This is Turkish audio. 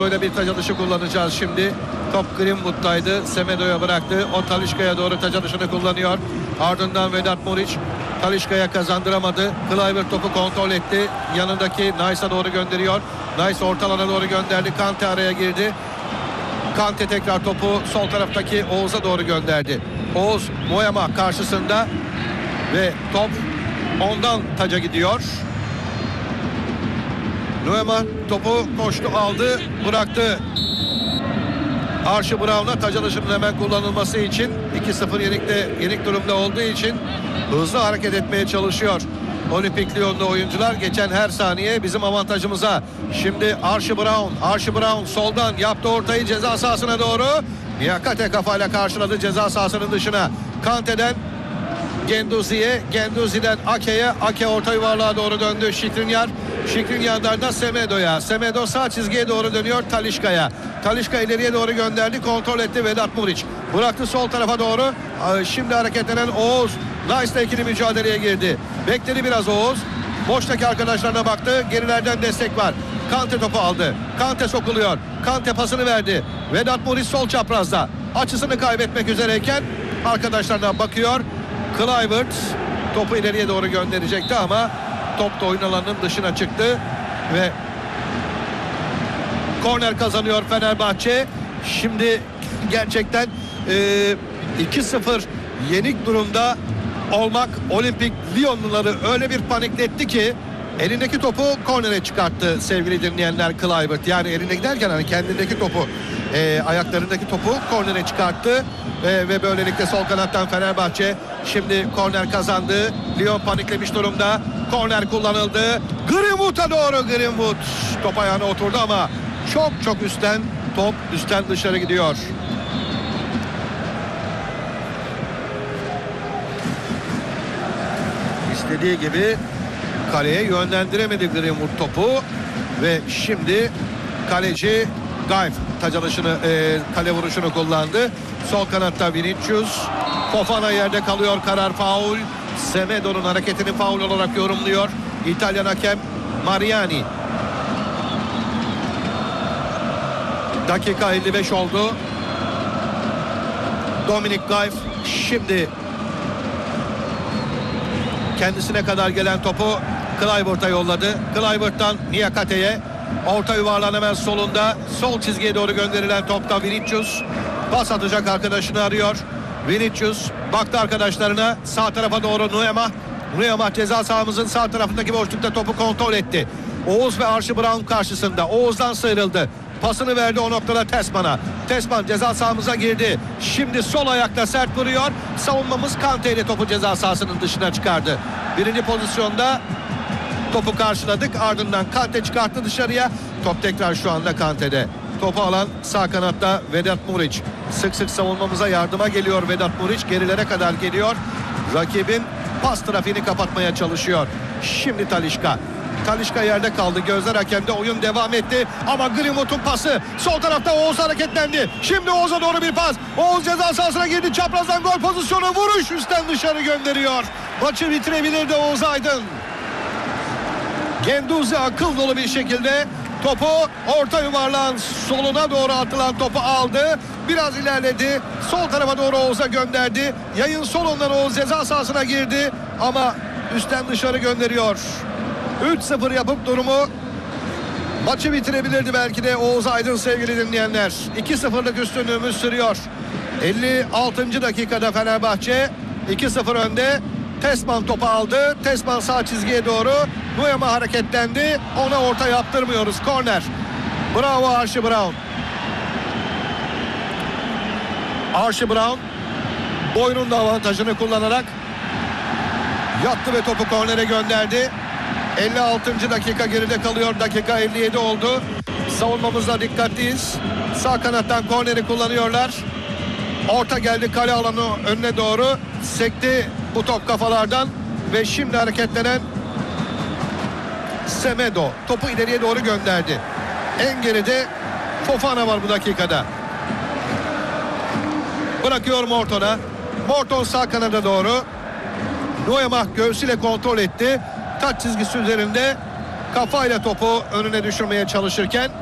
Böyle bir taç atışı kullanacağız şimdi. Top Greenwood'daydı. Semedo'ya bıraktı. O Talisca'ya doğru taç atışını kullanıyor. Ardından Vedat Muriç Talisca'ya kazandıramadı. Kluivert topu kontrol etti. Yanındaki Nice'a doğru gönderiyor. Nice orta alana doğru gönderdi. Kante araya girdi. Kante tekrar topu sol taraftaki Oğuz'a doğru gönderdi. Oğuz Moyama karşısında ve top ondan taca gidiyor. Moyama topu koştu, aldı, bıraktı. Archie Brown'a taç atışının hemen kullanılması için 2-0 yenik durumda olduğu için hızlı hareket etmeye çalışıyor. Olimpik Lyon'da oyuncular geçen her saniye bizim avantajımıza. Şimdi Archie Brown soldan yaptı ortayı ceza sahasına doğru. Niakate kafayla karşıladı ceza sahasının dışına. Kante'den Genduzi'ye, Genduzi'den Ake'ye, Ake orta yuvarlığa doğru döndü. Şikrinyar'dan da Semedo'ya. Semedo sağ çizgiye doğru dönüyor Talisca'ya. Talisca ileriye doğru gönderdi, kontrol etti Vedat Muriç. Bıraktı sol tarafa doğru. Şimdi hareketlenen Oğuz. Nice'la ikili mücadeleye girdi. Bekledi biraz Oğuz. Boştaki arkadaşlarına baktı. Gerilerden destek var. Kante topu aldı. Kante sokuluyor. Kante pasını verdi. Vedat Muriç sol çaprazda. Açısını kaybetmek üzereyken arkadaşlarına bakıyor. Kluivert topu ileriye doğru gönderecekti ama top da oyun alanının dışına çıktı ve korner kazanıyor Fenerbahçe. Şimdi gerçekten 2-0 yenik durumda olmak Olimpik Lyonluları öyle bir panikletti ki elindeki topu kornere çıkarttı sevgili dinleyenler Kluivert. Yani elindeki derken hani kendindeki topu ayaklarındaki topu kornere çıkarttı ve böylelikle sol kanattan Fenerbahçe şimdi korner kazandı. Lyon paniklemiş durumda. Korner kullanıldı. Greenwood'a doğru Greenwood. Top ayağına oturdu ama çok üstten top üstten dışarı gidiyor. İstediği gibi kaleye yönlendiremedi Greenwood topu ve şimdi kaleci Gaif taç alışını, kale vuruşunu kullandı. Sol kanatta Vinicius. Fofana yerde kalıyor, karar faul. Semedo'nun hareketini faul olarak yorumluyor İtalyan hakem Mariani. Dakika 55 oldu. Dominic Gaif şimdi kendisine kadar gelen topu Kluivert'a yolladı. Kluivert'tan Niakate'ye. Orta yuvarlan hemen solunda. Sol çizgiye doğru gönderilen topta Vinicius. Pas atacak arkadaşını arıyor. Vinicius baktı arkadaşlarına. Sağ tarafa doğru Nuema ceza sahamızın sağ tarafındaki boşlukta topu kontrol etti. Oğuz ve Archie Brown karşısında. Oğuz'dan sıyrıldı. Pasını verdi o noktada Tesman'a. Tesman ceza sahamıza girdi. Şimdi sol ayakla sert vuruyor. Savunmamız Kante ile topu ceza sahasının dışına çıkardı. Birinci pozisyonda topu karşıladık. Ardından Kante çıkarttı dışarıya. Top tekrar şu anda Kante'de. Topu alan sağ kanatta Vedat Muriç. Sık sık savunmamıza yardıma geliyor Vedat Muriç. Gerilere kadar geliyor. Rakibin pas trafiğini kapatmaya çalışıyor. Şimdi Talisca yerde kaldı. Gözler hakemde, oyun devam etti. Ama Greenwood'un pası. Sol tarafta Oğuz hareketlendi. Şimdi Oğuz'a doğru bir pas. Oğuz ceza sahasına girdi. Çaprazdan gol pozisyonu. Vuruş üstten dışarı gönderiyor. Maçı bitirebilirdi Oğuz Aydın. Genduzi akıl dolu bir şekilde topu orta yuvarlağın soluna doğru atılan topu aldı. Biraz ilerledi. Sol tarafa doğru Oğuz'a gönderdi. Yayın solundan Oğuz ceza sahasına girdi. Ama üstten dışarı gönderiyor. 3-0 yapıp durumu maçı bitirebilirdi belki de Oğuz Aydın sevgili dinleyenler. 2-0'lık üstünlüğümüz sürüyor. 56. dakikada Fenerbahçe 2-0 önde. Tesman topu aldı. Tesman sağ çizgiye doğru. Nuema hareketlendi. Ona orta yaptırmıyoruz. Korner. Bravo Archie Brown. Archie Brown boynun da avantajını kullanarak yattı ve topu kornere gönderdi. 56. dakika geride kalıyor. Dakika 57 oldu. Savunmamızda dikkatliyiz. Sağ kanattan korneri kullanıyorlar. Orta geldi kale alanı önüne doğru. Sekti bu top kafalardan ve şimdi hareketlenen Semedo topu ileriye doğru gönderdi. En geride Fofana var bu dakikada. Bırakıyor Morton'a. Morton sağ kanada doğru. Nuema göğsüyle kontrol etti. Taç çizgisi üzerinde kafayla topu önüne düşürmeye çalışırken